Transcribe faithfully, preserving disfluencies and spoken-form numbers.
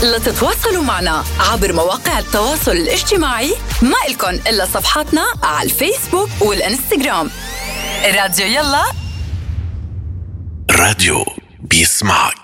لتتواصلوا معنا عبر مواقع التواصل الاجتماعي، ما إلكن إلا صفحاتنا على الفيسبوك والإنستغرام. راديو يلا، راديو بيسمعك.